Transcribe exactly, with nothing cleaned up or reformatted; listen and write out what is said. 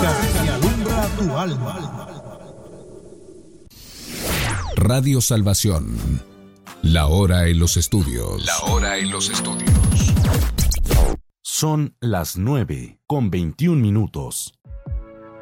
música que alumbra tu alma. Radio Salvación. La hora en los estudios. La hora en los estudios. Son las nueve con veintiún minutos.